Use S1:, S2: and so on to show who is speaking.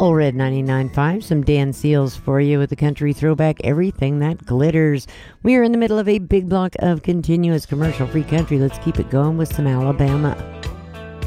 S1: Old Red 99.5, some Dan Seals for you with the country throwback, Everything That Glitters. We are in the middle of a big block of continuous commercial-free country. Let's keep it going with some Alabama.